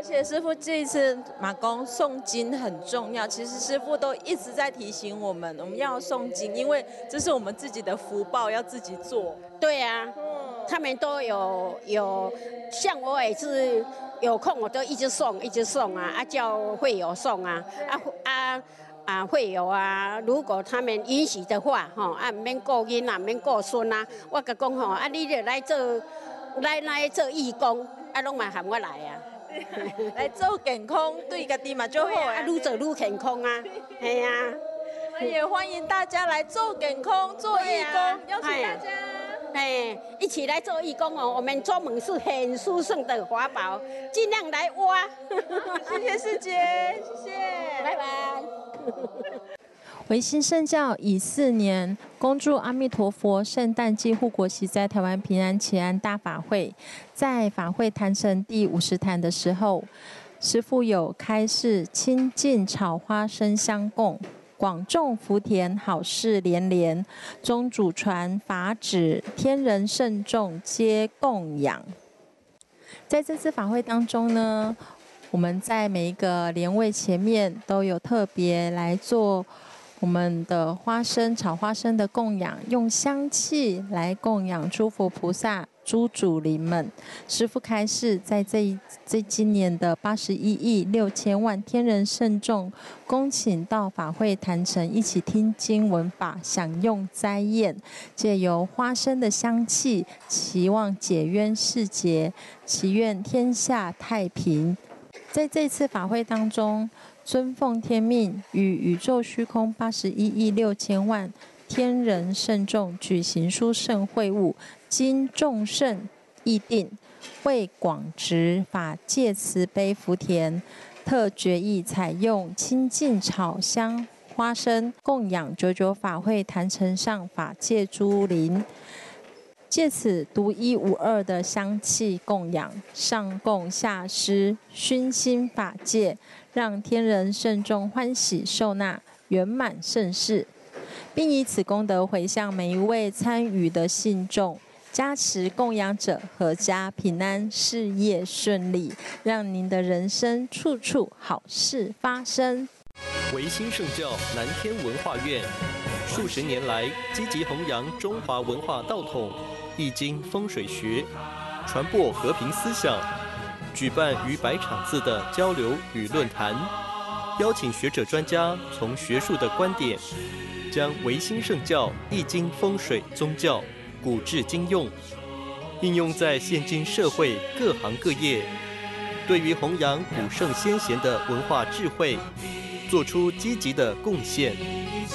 且师父这一次马公诵经很重要，其实师父都一直在提醒我们要诵经，因为这是我们自己的福报，要自己做。 对啊，他们都有，像我也是有空我都一直诵啊，叫会友诵啊，会友啊，如果他们允许的话，唔免顾囡啊，唔免顾孙啊，我甲讲你就来做义工，拢嘛喊我来啊。 来做健康，对家己嘛就好啊， 愈做愈健康啊，系啊。 我们也欢迎大家来做健康、做义工，邀请大家。 一起来做义工哦！我们专门是很殊胜的法宝，尽量来挖。 谢谢师姐，谢谢， 拜拜。 维新圣教以4年恭祝阿弥陀佛圣诞暨护国息灾台湾平安祈安大法会，在法会坛城第50坛的时候，师父有开示清净炒花生香供，广种福田好事连连，宗主传法旨，天人圣众皆供养。在这次法会当中呢，我们在每一个莲位前面都有特别来做我们的炒花生的供养，用香气来供养诸佛菩萨、诸祖灵们。师父开示，在今年的81亿6千万天人圣众，恭请到法会坛城一起听经闻法，享用斋宴，借由花生的香气，期望解冤释结，祈愿天下太平。在这次法会当中，尊奉天命，与宇宙虚空81亿6千万天人圣众举行殊胜会晤，经众圣议定，为广植法界慈悲福田，特决议采用清净炒香花生供养99法会坛城上法界诸灵。借此独一无二的香气供养，上供下施，熏心法界，让天人圣众欢喜受纳，圆满盛世，并以此功德回向每一位参与的信众，加持供养者阖家平安，事业顺利，让您的人生处处好事发生。 维新圣教南天文化院数十年来积极弘扬中华文化道统、易经风水学，传播和平思想，举办逾100场次的交流与论坛，邀请学者专家从学术的观点，将维新圣教易经风水宗教古至今用，应用在现今社会各行各业，对于弘扬古圣先贤的文化智慧，做出积极的贡献。